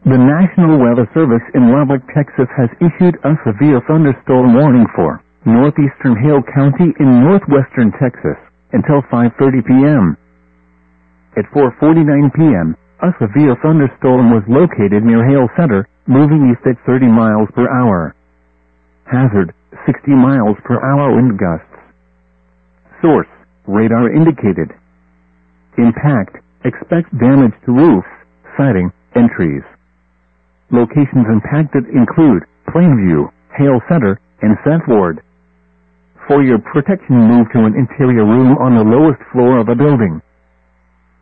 The National Weather Service in Lubbock, Texas has issued a severe thunderstorm warning for northeastern Hale County in northwestern Texas until 5:30 p.m. At 4:49 p.m., a severe thunderstorm was located near Hale Center, moving east at 30 miles per hour. Hazard, 60 miles per hour wind gusts. Source, radar indicated. Impact, expect damage to roofs, siding, and trees. Locations impacted include Plainview, Hale Center, and South Ward. For your protection, move to an interior room on the lowest floor of a building.